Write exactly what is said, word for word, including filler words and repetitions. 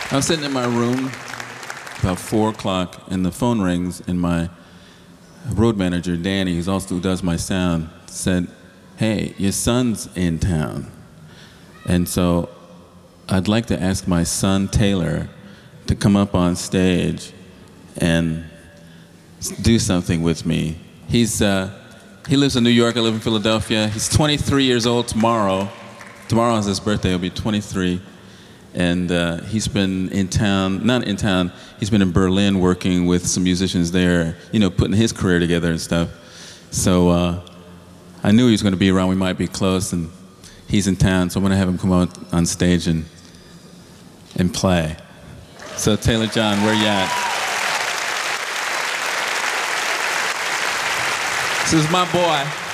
I was sitting in my room about four o'clock, and the phone rings, and my road manager, Danny, who's also who does my sound, said, "Hey, your son's in town." And so I'd like to ask my son, Taylor, to come up on stage and do something with me. He's, uh, he lives in New York, I live in Philadelphia. He's twenty-three years old tomorrow. Tomorrow is his birthday, he'll be twenty-three. And uh, he's been in town, not in town, he's been in Berlin working with some musicians there, you know, putting his career together and stuff. So uh, I knew he was going to be around, we might be close, and he's in town, so I'm going to have him come out on stage and, and play. So Taylor John, where you at? This is my boy.